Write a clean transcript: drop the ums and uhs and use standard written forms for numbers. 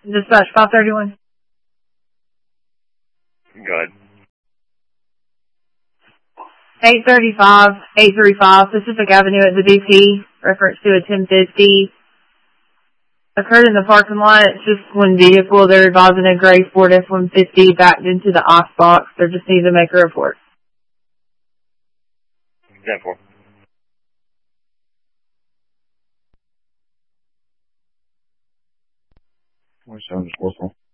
Dispatch 531. Go ahead. 835 Pacific Avenue at the DP, reference to a 1050. Occurred in the parking lot. It's just one vehicle. They're advising a gray Ford F-150 backed into the ice box. They just need to make a report. 10-4. What's 7-4?